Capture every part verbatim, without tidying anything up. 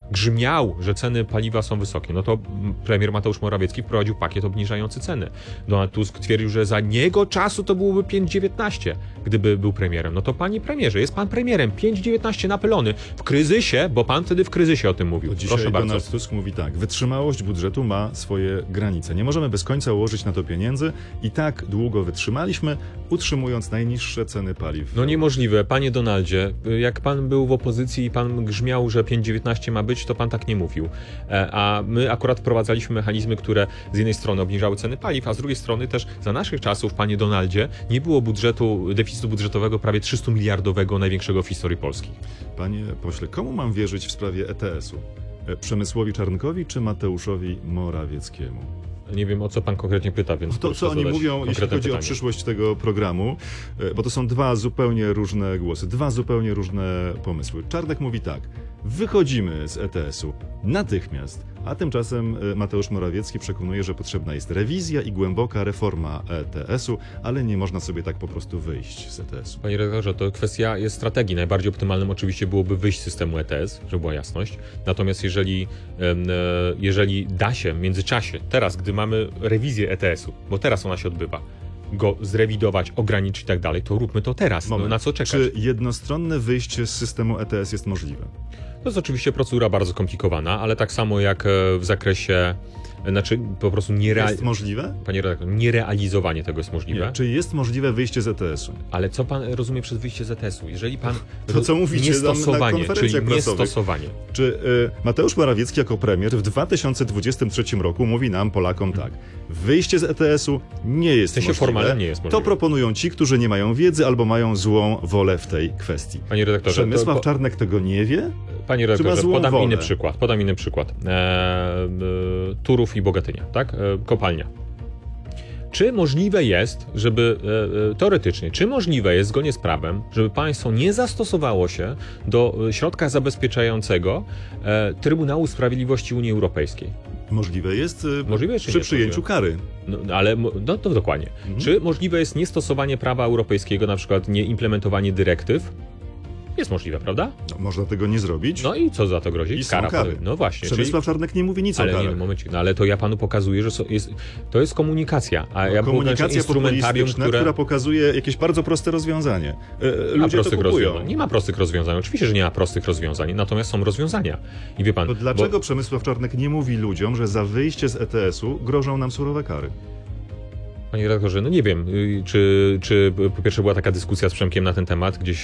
grzmiał, że ceny paliwa są wysokie, no to premier Mateusz Morawiecki wprowadził pakiet obniżający ceny. Donald Tusk twierdził, że za niego czasu to byłoby pięć dziewiętnaście, gdyby był premierem. No to panie premierze, jest pan premierem, pięć dziewiętnaście napylony w kryzysie, bo pan wtedy w kryzysie o tym mówił. Dzisiaj Proszę bardzo. Donald Tusk mówi tak, wytrzymałość budżetu ma swoje granice. Nie możemy bez końca ułożyć na to pieniędzy i tak długo wytrzymaliśmy, utrzymując najniższe ceny paliw. No niemożliwe. Panie Donaldzie, jak pan był w opozycji i pan grzmiał, że pięć dziewiętnaście ma być, to pan tak nie mówił. A my akurat wprowadzaliśmy mechanizmy, które z jednej strony obniżały ceny paliw, a z drugiej strony też za naszych czasów, panie Donaldzie, nie było budżetu, deficytu budżetowego prawie trzystu miliardowego, największego w historii Polski. Panie pośle, komu mam wierzyć w sprawie E T S-u? Przemysłowi Czarnkowi czy Mateuszowi Morawieckiemu? Nie wiem, o co pan konkretnie pyta, więc to, co oni mówią, jeśli chodzi pytanie. o przyszłość tego programu, bo to są dwa zupełnie różne głosy, dwa zupełnie różne pomysły. Czarnek mówi tak, wychodzimy z E T S-u natychmiast, a tymczasem Mateusz Morawiecki przekonuje, że potrzebna jest rewizja i głęboka reforma E T S-u, ale nie można sobie tak po prostu wyjść z E T S-u. Panie redaktorze, to kwestia jest strategii. Najbardziej optymalnym oczywiście byłoby wyjść z systemu E T S, żeby była jasność. Natomiast jeżeli, jeżeli da się w międzyczasie, teraz, gdy mamy rewizję E T S-u, bo teraz ona się odbywa, go zrewidować, ograniczyć i tak dalej, to róbmy to teraz. No, na co czekać? Czy jednostronne wyjście z systemu E T S jest możliwe? To jest oczywiście procedura bardzo skomplikowana, ale tak samo jak w zakresie, znaczy po prostu nierealizowanie. Jest możliwe? Panie redaktor, nierealizowanie tego jest możliwe. Nie. Czy jest możliwe wyjście z E T S-u? Ale co pan rozumie przez wyjście z E T S-u? Jeżeli pan... To co mówicie niestosowanie, na czyli prasowych. niestosowanie. Czy y, Mateusz Morawiecki jako premier w dwa tysiące dwudziestym trzecim roku mówi nam, Polakom, tak, wyjście z E T S-u nie jest w sensie możliwe. formalnie nie jest możliwe. To proponują ci, którzy nie mają wiedzy albo mają złą wolę w tej kwestii. Panie redaktorze... Przemysław to, Czarnek tego nie wie? Panie redaktorze, podam wolę. inny przykład. Podam inny przykład. E, e, Turów i Bogatynia, tak? E, kopalnia. Czy możliwe jest, żeby e, teoretycznie, czy możliwe jest zgodnie z prawem, żeby państwo nie zastosowało się do środka zabezpieczającego e, Trybunału Sprawiedliwości Unii Europejskiej? Możliwe jest możliwe jest, przy nie, przyjęciu kary. No, ale no, to dokładnie. Mhm. Czy możliwe jest niestosowanie prawa europejskiego, na przykład nieimplementowanie dyrektyw? Jest możliwe, prawda? No, można tego nie zrobić. No i co za to grozi? I są Kara. kary. No właśnie. Przemysław czyli... Czarnek nie mówi nic ale o karach. nie, momencie, no ale to ja panu pokazuję, że so, jest, to jest komunikacja. A no, ja komunikacja instrumentarium, które... które... która pokazuje jakieś bardzo proste rozwiązanie. E, nie ma ludzie prostych to kupują. rozwiązań. Nie ma prostych rozwiązań. Oczywiście, że nie ma prostych rozwiązań, natomiast są rozwiązania. I wie pan... To dlaczego bo... Przemysław Czarnek nie mówi ludziom, że za wyjście z E T S-u grożą nam surowe kary? Panie redaktorze, no nie wiem, czy, czy po pierwsze była taka dyskusja z Przemkiem na ten temat gdzieś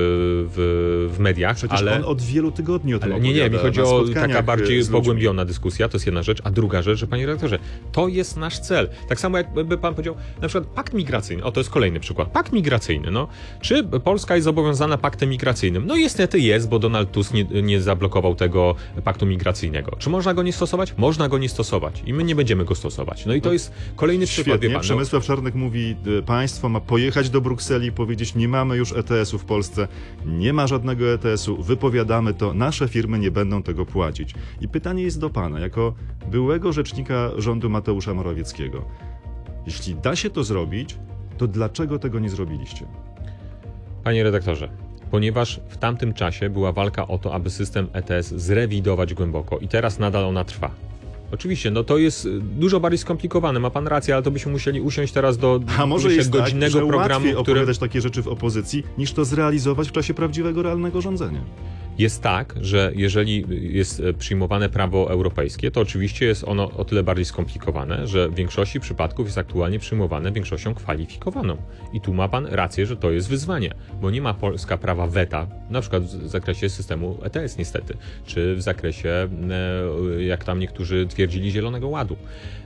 w, w mediach, Przecież ale... on od wielu tygodni o tym ale nie, nie, mi chodzi o taka bardziej z pogłębiona dyskusja, to jest jedna rzecz, a druga rzecz, że panie redaktorze, to jest nasz cel. Tak samo jakby pan powiedział, na przykład pakt migracyjny, o to jest kolejny przykład, pakt migracyjny, no. Czy Polska jest zobowiązana paktem migracyjnym? No niestety jest, bo Donald Tusk nie, nie zablokował tego paktu migracyjnego. Czy można go nie stosować? Można go nie stosować i my nie będziemy go stosować. No i to jest kolejny przykład, wie pan. Przemysław Czarnek mówi, państwo ma pojechać do Brukseli i powiedzieć, nie mamy już E T S-u w Polsce, nie ma żadnego E T S-u, wypowiadamy to, nasze firmy nie będą tego płacić. I pytanie jest do pana, jako byłego rzecznika rządu Mateusza Morawieckiego. Jeśli da się to zrobić, to dlaczego tego nie zrobiliście? Panie redaktorze, ponieważ w tamtym czasie była walka o to, aby system E T S zrewidować głęboko i teraz nadal ona trwa. Oczywiście, no to jest dużo bardziej skomplikowane, ma pan rację, ale to byśmy musieli usiąść teraz do A może jest godzinnego tak, że programu, łatwiej który... opowiadać takie rzeczy w opozycji, niż to zrealizować w czasie prawdziwego, realnego rządzenia? Jest tak, że jeżeli jest przyjmowane prawo europejskie, to oczywiście jest ono o tyle bardziej skomplikowane, że w większości przypadków jest aktualnie przyjmowane większością kwalifikowaną. I tu ma pan rację, że to jest wyzwanie, bo nie ma Polska prawa weta, na przykład w zakresie systemu E T S niestety, czy w zakresie, jak tam niektórzy twierdzili, Zielonego Ładu.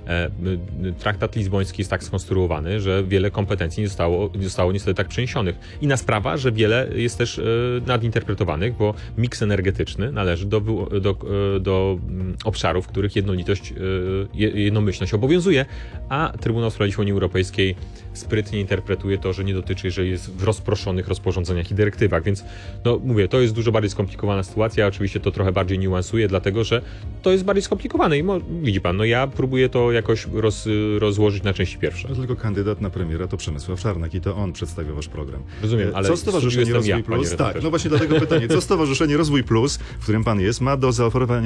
Traktat lizboński jest tak skonstruowany, że wiele kompetencji nie zostało, nie zostało niestety tak przeniesionych. Inna sprawa, że wiele jest też nadinterpretowanych, bo miks energetyczny należy do, do, do obszarów, w których jednolitość, jednomyślność obowiązuje, a Trybunał Sprawiedliwości Unii Europejskiej sprytnie interpretuje to, że nie dotyczy, jeżeli jest w rozproszonych rozporządzeniach i dyrektywach. Więc no mówię, to jest dużo bardziej skomplikowana sytuacja, oczywiście to trochę bardziej niuansuje, dlatego że to jest bardziej skomplikowane i mo, widzi pan, no ja próbuję to jakoś roz, rozłożyć na części pierwsze. No tylko kandydat na premiera to Przemysław Czarnek i to on przedstawia wasz program. Rozumiem, ale co Stowarzyszenie Rozwój ja, Plus? Tak, no właśnie dlatego pytanie, co Stowarzyszenie Rozwój Plus, w którym pan jest, ma do zaoferowania